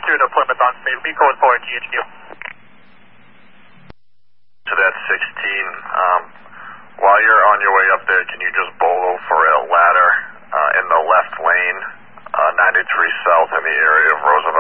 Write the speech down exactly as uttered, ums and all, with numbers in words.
two to Plymouth on speed. We code for G H Q. So that's sixteen. Um, while you're on your way up there, can you just bolo for a ladder uh, in the left lane, uh, ninety-three south in the area of Roosevelt?